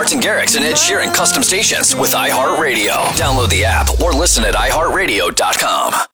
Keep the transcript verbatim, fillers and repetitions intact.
Martin Garrix and Ed Sheeran custom stations with iHeartRadio. Download the app or listen at i heart radio dot com.